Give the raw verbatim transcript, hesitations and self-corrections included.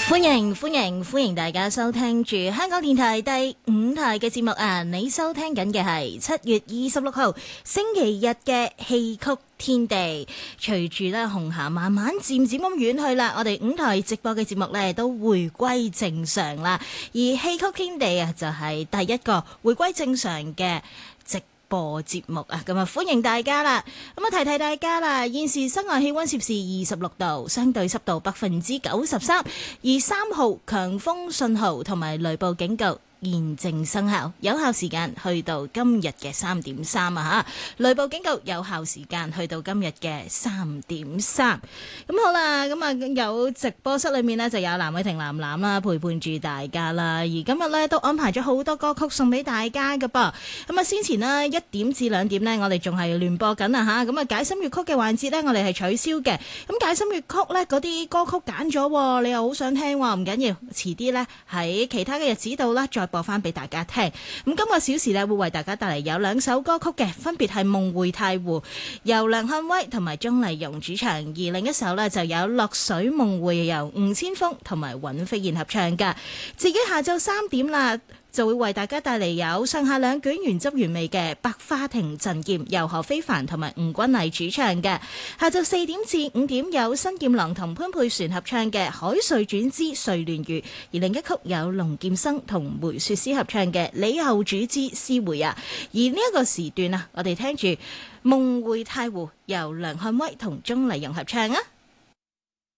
歡迎歡迎歡迎大家收聽住香港電台第五台嘅節目啊！你收聽緊嘅係七月二十六號星期日嘅戲曲天地。隨住咧紅霞慢慢漸漸咁遠去啦，我哋五台直播嘅節目咧都回歸正常啦。而戲曲天地啊，就係第一個回歸正常嘅直播節目啊，咁啊歡迎大家啦！咁啊提提大家啦，現時室外氣溫攝氏二十六度，相對濕度百分之九十三，而三號強風信號同埋雷暴警告現正生效，有效時間去到今日嘅三點三啊吓，雷暴警告有效時間去到今日嘅三點三。咁好啦，咁啊有直播室裏面呢就有藍偉霆藍藍啦，陪伴住大家啦。而今日呢都安排咗好多歌曲送俾大家噶噃。咁啊先前呢一點至兩點呢，我哋仲係聯播緊啊吓。咁啊解心粵曲嘅環節呢，我哋係取消嘅。咁解心粵曲呢，嗰啲歌曲揀咗，你又好想聽，唔緊要，遲啲呢喺其他嘅日子度啦再播翻俾大家聽。咁今個小時咧會為大家帶嚟有兩首歌曲嘅，分別係《夢回太湖》由梁漢威同埋鍾麗蓉主唱，而另一首呢就有《落水夢回》由吳千鋒同埋尹飛燕合唱噶。至於下晝三點啦，就會為大家帶嚟有上下兩卷原汁原味嘅《百花亭陣劍》由何非凡同埋吳君麗主唱嘅。下晝四點至五點有新劍郎同潘佩璇合唱嘅《海瑞轉之睡鸞語》，而另一曲有龍劍生同梅雪詩合唱嘅《李後主之詩會》啊。而呢一個時段啊，我哋聽住《夢回太湖》由梁漢威同鍾麗蓉合唱啊。